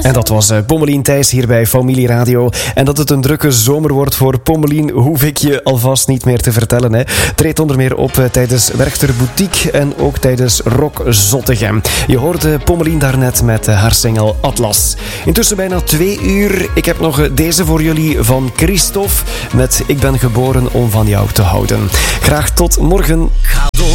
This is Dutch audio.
En dat was Pommelien Thijs hier bij Familie Radio. En dat het een drukke zomer wordt voor Pommelien hoef ik je alvast niet meer te vertellen. Hè. Treedt onder meer op tijdens Werchter Boutique en ook tijdens Rock Zottegem. Je hoorde Pommelien daarnet met haar single Atlas. Intussen bijna 2 uur. Ik heb nog deze voor jullie van Christophe met Ik ben geboren om van jou te houden. Graag tot morgen.